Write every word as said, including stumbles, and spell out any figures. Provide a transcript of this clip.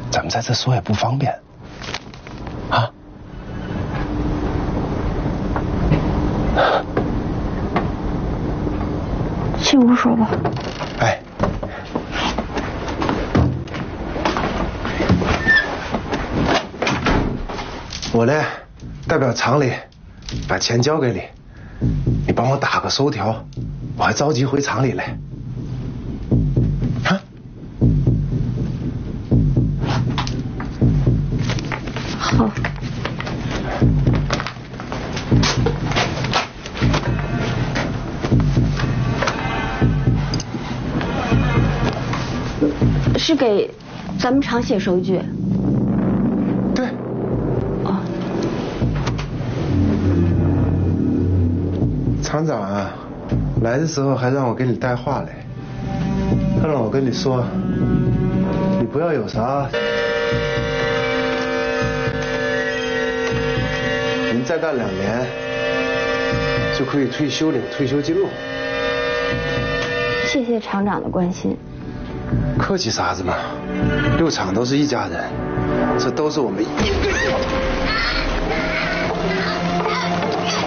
咱们在这说也不方便，啊？ 进屋说吧。 哎。我呢，代表厂里把钱交给你，你帮我打个收条，我还着急回厂里来。啊？ 好。是给咱们厂写收据。 对。 哦。 厂长啊，来的时候还让我给你带话来，他让我跟你说，你不要有啥，您再干两年就可以退休领退休金了。 谢谢厂长的关心。 客气啥子嘛，六厂都是一家人，这都是我们一个